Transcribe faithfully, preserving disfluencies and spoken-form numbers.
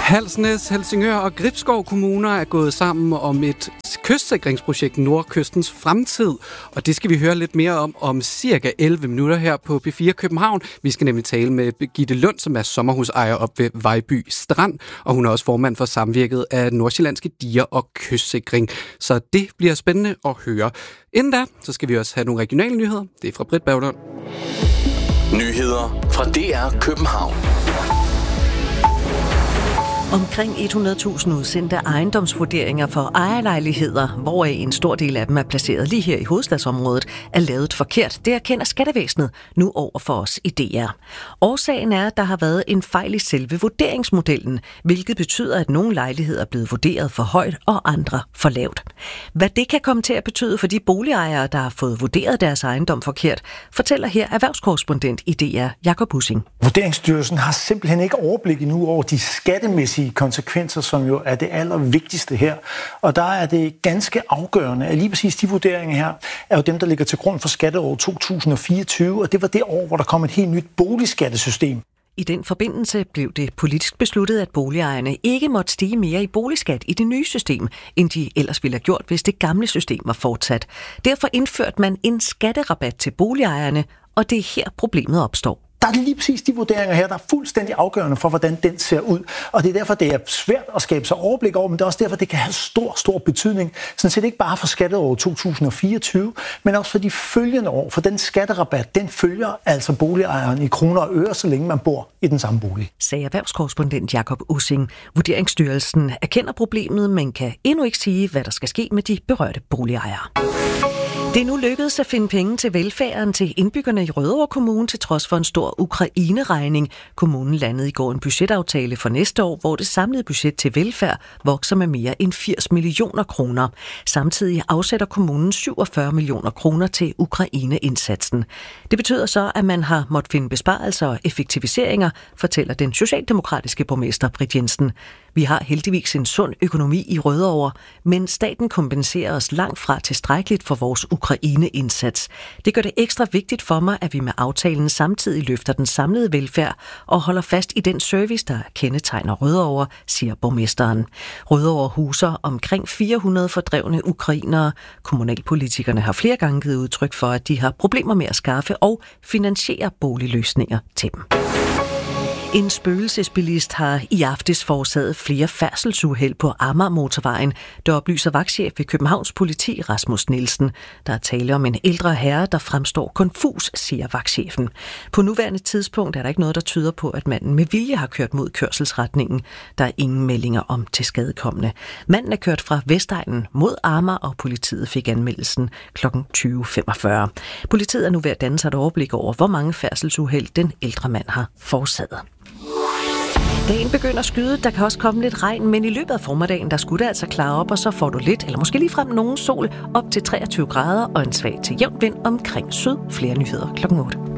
Halsnæs, Helsingør og Gribskov kommuner er gået sammen om et kystsikringsprojekt Nordkystens Fremtid, og det skal vi høre lidt mere om om cirka elleve minutter her på P fire København. Vi skal nemlig tale med Birgitte Lund, som er sommerhusejer op ved Vejby Strand, og hun er også formand for samvirket af Nordsjællandske Diger og Kystsikring. Så det bliver spændende at høre. Inden da, så skal vi også have nogle regionale nyheder. Det er fra Britt Berglund. Nyheder fra D R København. Omkring hundrede tusind udsendte ejendomsvurderinger for ejerlejligheder, hvoraf en stor del af dem er placeret lige her i hovedstadsområdet, er lavet forkert. Det erkender Skattevæsenet nu over for os i D R. Årsagen er, at der har været en fejl i selve vurderingsmodellen, hvilket betyder, at nogle lejligheder er blevet vurderet for højt og andre for lavt. Hvad det kan komme til at betyde for de boligejere, der har fået vurderet deres ejendom forkert, fortæller her erhvervskorrespondent i D R, Jakob Ussing. Vurderingsstyrelsen har simpelthen ikke overblik endnu over de skattemæssige konsekvenser, som jo er det allervigtigste her. Og der er det ganske afgørende, at lige præcis de vurderinger her er jo dem, der ligger til grund for skatteåret to tusind og fireogtyve, og det var det år, hvor der kom et helt nyt boligskattesystem. I den forbindelse blev det politisk besluttet, at boligejerne ikke måtte stige mere i boligskat i det nye system, end de ellers ville have gjort, hvis det gamle system var fortsat. Derfor indførte man en skatterabat til boligejerne, og det er her problemet opstår. Der er lige præcis de vurderinger her, der er fuldstændig afgørende for, hvordan den ser ud. Og det er derfor, det er svært at skabe sig overblik over, men det er også derfor, det kan have stor, stor betydning. Sådan set ikke bare for skatteåret to tusind og fireogtyve, men også for de følgende år. For den skatterabat, den følger altså boligejeren i kroner og øre, så længe man bor i den samme bolig. Sagde erhvervskorrespondent Jakob Ussing. Vurderingsstyrelsen erkender problemet, men kan endnu ikke sige, hvad der skal ske med de berørte boligejere. Det er nu lykkedes at finde penge til velfærden til indbyggerne i Rødovre Kommune til trods for en stor Ukraine-regning. Kommunen landede i går en budgetaftale for næste år, hvor det samlede budget til velfærd vokser med mere end firs millioner kroner. Samtidig afsætter kommunen syvogfyrre millioner kroner til Ukraine-indsatsen. Det betyder så, at man har måttet finde besparelser og effektiviseringer, fortæller den socialdemokratiske borgmester Britt Jensen. Vi har heldigvis en sund økonomi i Rødovre, men staten kompenserer os langt fra tilstrækkeligt for vores Ukraine-indsats. Det gør det ekstra vigtigt for mig, at vi med aftalen samtidig løfter den samlede velfærd og holder fast i den service, der kendetegner Rødovre, siger borgmesteren. Rødovre huser omkring fire hundrede fordrevne ukrainere. Kommunalpolitikerne har flere gange givet udtryk for, at de har problemer med at skaffe og finansiere boligløsninger til dem. En spøgelsesbilist har i aftes forårsaget flere færdselsuheld på Amagermotorvejen, der oplyser vagtchef ved Københavns Politi Rasmus Nielsen. Der er tale om en ældre herre, der fremstår konfus, siger vagtchefen. På nuværende tidspunkt er der ikke noget, der tyder på, at manden med vilje har kørt mod kørselsretningen. Der er ingen meldinger om tilskadekomne. Manden er kørt fra Vestegnen mod Amager, og politiet fik anmeldelsen kl. tyve femogfyrre. Politiet er nu ved at danne sig et overblik over, hvor mange færdselsuheld den ældre mand har forårsaget. Dagen begynder at skyde, der kan også komme lidt regn, men i løbet af formiddagen, der skulle det altså klare op, og så får du lidt, eller måske ligefrem nogen sol, op til treogtyve grader og en svag til jævn vind omkring syd. Flere nyheder klokken otte.